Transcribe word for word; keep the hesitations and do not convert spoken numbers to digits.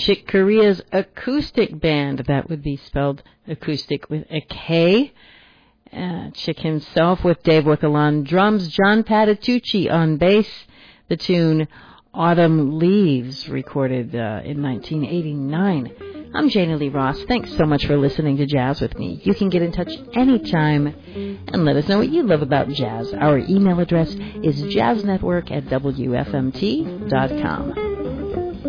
Chick Corea's acoustic band. That would be spelled acoustic with a K. Uh, Chick himself with Dave Wickel on drums, John Patitucci on bass. The tune Autumn Leaves, recorded uh, in nineteen eighty-nine. I'm Jana Lee Ross. Thanks so much for listening to Jazz with me. You can get in touch anytime and let us know what you love about jazz. Our email address is jazznetwork at W F M T dot com.